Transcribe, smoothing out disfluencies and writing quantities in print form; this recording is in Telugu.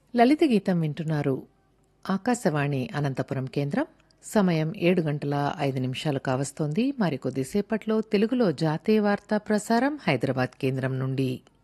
లలిత గీతం వింటున్నారు. ఆకాశవాణి అనంతపురం కేంద్రం. సమయం 7:05 కావస్తోంది. మరికొద్దిసేపట్లో తెలుగులో జాతీయ వార్తా ప్రసారం హైదరాబాద్ కేంద్రం నుండి.